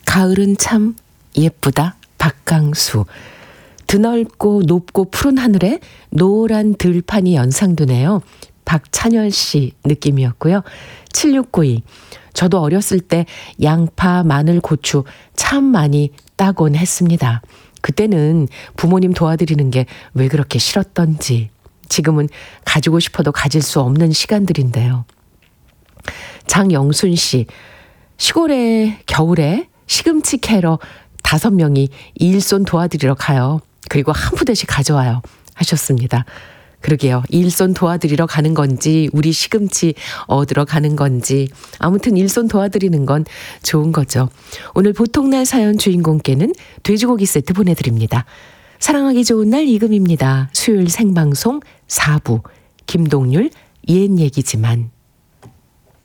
가을은 참 예쁘다. 박강수. 드넓고 높고 푸른 하늘에 노란 들판이 연상되네요. 박찬열 씨 느낌이었고요. 7692. 저도 어렸을 때 양파, 마늘, 고추 참 많이 따곤 했습니다. 그때는 부모님 도와드리는 게 왜 그렇게 싫었던지 지금은 가지고 싶어도 가질 수 없는 시간들인데요. 장영순 씨. 시골에 겨울에 시금치 캐러 5명이 일손 도와드리러 가요. 그리고 한 푸대씩 가져와요. 하셨습니다. 그러게요. 일손 도와드리러 가는 건지 우리 시금치 얻으러 가는 건지 아무튼 일손 도와드리는 건 좋은 거죠. 오늘 보통날 사연 주인공께는 돼지고기 세트 보내드립니다. 사랑하기 좋은 날 이금입니다. 수요일 생방송 4부 김동률 옛 얘기지만